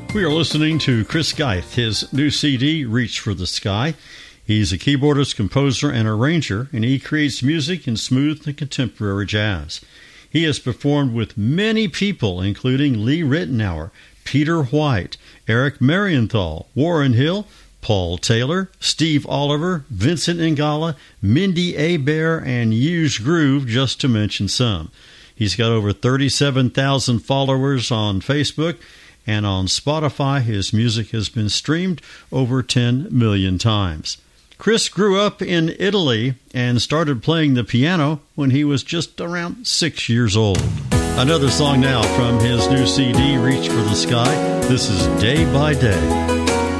We are listening to Chris Geith, his new CD, Reach for the Sky. He's a keyboardist, composer, and arranger, and he creates music in smooth and contemporary jazz. He has performed with many people, including Lee Ritenour, Peter White, Eric Marienthal, Warren Hill, Paul Taylor, Steve Oliver, Vincent Ingala, Mindy Abair, and Hughes Groove, just to mention some. He's got over 37,000 followers on Facebook, and on Spotify, his music has been streamed over 10 million times. Chris grew up in Italy and started playing the piano when he was just around 6 years old. Another song now from his new CD, Reach for the Sky. This is Day by Day.